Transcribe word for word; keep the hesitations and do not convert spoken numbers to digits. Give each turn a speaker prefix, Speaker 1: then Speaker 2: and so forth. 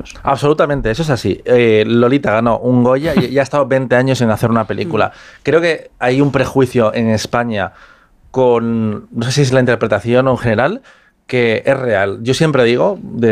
Speaker 1: años.
Speaker 2: Absolutamente, eso es así. Eh, Lolita ganó un Goya y ya ha estado veinte años en hacer una película. Creo que hay un prejuicio en España con, no sé si es la interpretación o en general, que es real. Yo siempre digo, de